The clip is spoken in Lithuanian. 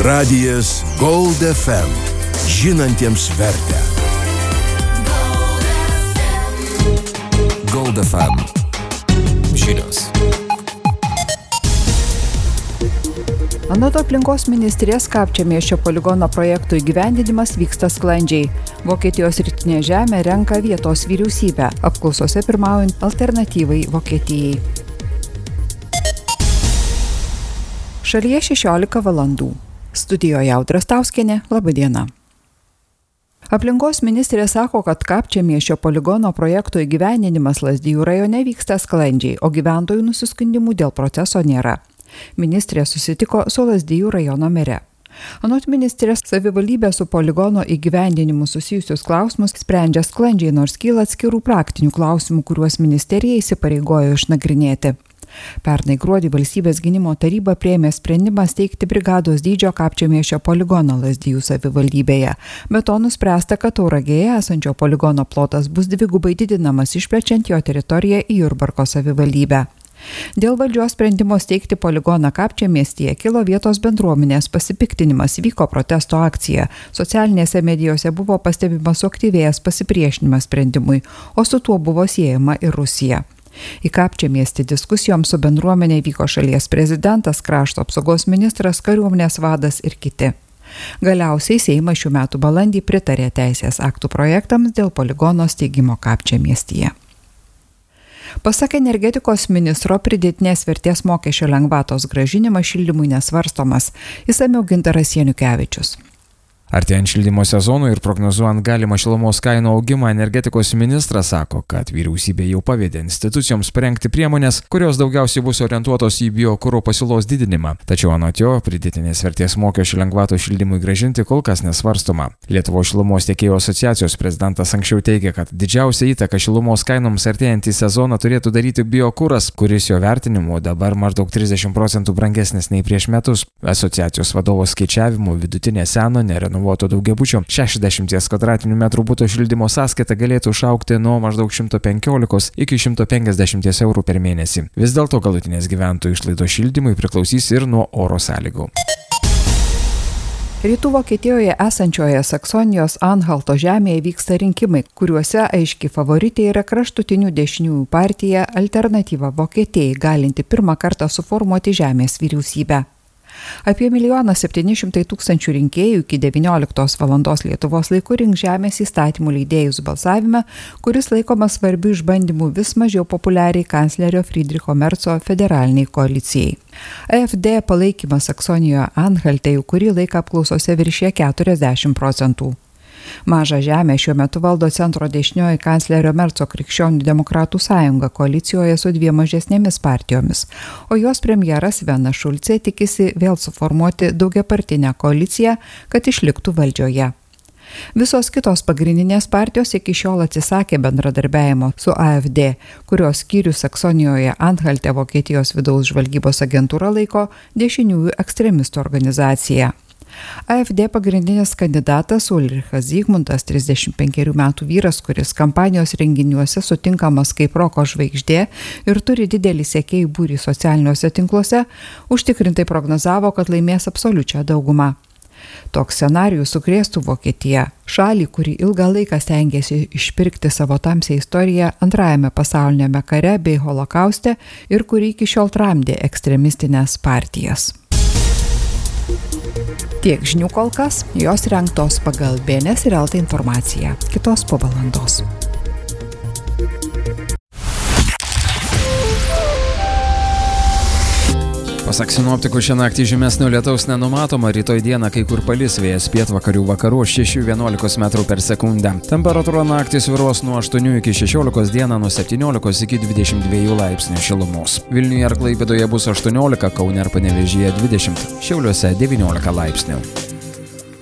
Radijas Gold FM. Žinantiems vertę. Gold FM. Žinios. Anot aplinkos ministrės Kapčiamiesčio poligono projektų įgyvendinimas vyksta sklandžiai. Vokietijos rytinė žemė renka vietos vyriausybę, apklausose pirmaujant alternatyvai Vokietijai. Šalyje 16 valandų. Studijoje Audra Stauskienė, laba diena. Aplinkos ministrė sako, kad Kapčiamiesčio poligono projektų įgyvendinimas Lazdijų rajone vyksta sklandžiai, o gyventojų nusiskundimų dėl proceso nėra. Ministrė susitiko su Lazdijų rajono mere. Anot ministrės, savivaldybė su poligono įgyvendinimu susijusius klausimus sprendžia sklandžiai, nors kyla atskirų praktinių klausimų, kuriuos ministerija įsipareigojo išnagrinėti. Pernai gruodį Valstybės gynimo taryba priėmė sprendimą steigti brigados dydžio Kapčiamiesčio poligoną Lazdijų savivaldybėje. Be to nuspręsta, kad Tauragėje esančio poligono plotas bus dvigubai didinamas, išplečiant jo teritoriją į Jurbarko savivaldybę. Dėl valdžios sprendimo steigti poligoną Kapčiamiestyje kilo vietos bendruomenės pasipiktinimas, vyko protesto akcija. Socialinėse medijose buvo pastebimas suaktyvėjęs pasipriešinimas sprendimui, o su tuo buvo siejama ir Rusija. Į Kapčiamiestį diskusijoms su bendruomenė vyko šalies prezidentas, krašto apsaugos ministras, kariuomenės vadas ir kiti. Galiausiai Seimas šių metų balandį pritarė teisės aktų projektams dėl poligono steigimo Kapčiamiestyje. Pasak energetikos ministro, pridėtinės vertės mokesčio lengvatos grąžinimas šildymui nesvarstomas, išsamiau Gintaras Janukevičius. Artėjant šildymo sezonui ir prognozuojant galimą šilumos kainų augimą, energetikos ministras sako, kad vyriausybė jau pavedė institucijoms parengti priemonės, kurios daugiausiai bus orientuotos į biokuro pasiūlos didinimą. Tačiau anot jo, pridėtinės vertės mokesčio lengvatos šildymui grąžinti kol kas nesvarstoma. Lietuvos šilumos tiekėjų asociacijos prezidentas anksčiau teigė, kad didžiausia įtaka šilumos kainoms artėjant į sezoną turėtų daryti biokuras, kuris jo vertinimu dabar maždaug 30% brangesnis nei prieš metus. Asociacijos vadovo skaičiavimu vidutinė seno nerenovuoto daugiabučio 60 kvadratinių metrų buto šildymo sąskaita galėtų išaugti nuo maždaug 115 iki 150 eurų per mėnesį. Vis dėlto galutinės gyventojų išlaidos šildymui priklausys ir nuo oro sąlygų. Rytų Vokietijoje esančioje Saksonijos Anhalto žemėje vyksta rinkimai, kuriuose aiški favoritė yra kraštutinių dešiniųjų partija Alternatyva Vokietijai, galinti pirmą kartą suformuoti žemės vyriausybę. Apie 1 700 000 rinkėjų iki 19 valandos Lietuvos laiku rink žemės įstatymų leidėjus balsavime, kuris laikomas svarbiu išbandymu vis mažiau populiariai kanclerio Friedricho Merco federaliniai koalicijai. AfD palaikymas Saksonijoje Anhalte jau kurį laiką apklausose viršė 40%. Mažą žemę šiuo metu valdo centro dešinioji kanclerio Merco Krikščionių demokratų sąjunga koalicijoje su 2 mažesnėmis partijomis, o jos premjeras Svenas Šulcė tikisi vėl suformuoti daugiapartinę koaliciją, kad išliktų valdžioje. Visos kitos pagrindinės partijos iki šiol atsisakė bendradarbiavimo su AfD, kurios skyrius Saksonijoje Anhalte Vokietijos vidaus žvalgybos agentūra laiko dešiniųjų ekstremistų organizacija. AfD pagrindinis kandidatas Ulrichas Zygmuntas, 35 metų vyras, kuris kampanijos renginiuose sutinkamas kaip roko žvaigždė ir turi didelį sekėjų būrį socialiniuose tinkluose, užtikrintai prognozavo, kad laimės absoliučią daugumą. Toks scenarijus sukrėstų Vokietiją, šalį, kuri ilgą laiką stengiasi išpirkti savo tamsią istoriją Antrajame pasauliniame kare bei holokauste ir kuri iki šiol tramdė ekstremistinės partijas. Tiek žinių kol kas, jos rengtos pagal BNS ir LT informaciją. Kitos po valandos. Pasak sinoptikų, šią naktį žymesnio lietaus nenumatoma, rytoj dieną kai kur palis, vėjas pietvakarių vakarų 6–11 metrų per sekundę. Temperatūra naktį svyruos nuo 8 iki 16, dieną nuo 17 iki 22 laipsnių šilumos. Vilniuje ir Klaipėdoje bus 18, Kaune ir Panevėžyje 20, Šiauliuose 19 laipsnių.